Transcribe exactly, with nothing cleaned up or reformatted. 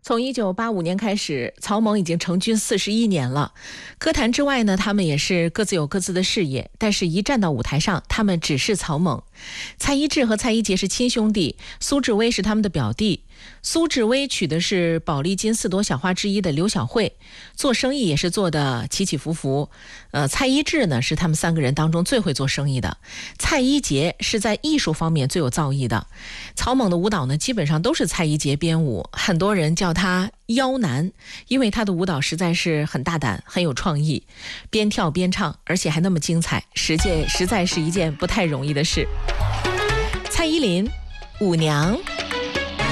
从一九八五年开始，曹猛已经成军四十一年了。歌坛之外呢，他们也是各自有各自的事业，但是一站到舞台上，他们只是曹猛。蔡一智和蔡一杰是亲兄弟，苏志威是他们的表弟。苏志威娶的是宝丽金四朵小花之一的刘小慧，做生意也是做的起起伏伏。呃，蔡一智呢是他们三个人当中最会做生意的，蔡一杰是在艺术方面最有造诣的。曹猛的舞蹈呢，基本上都是蔡一杰编舞，很多人叫他妖男，因为他的舞蹈实在是很大胆，很有创意，边跳边唱，而且还那么精彩，实践实在是一件不太容易的事。蔡依林，舞娘。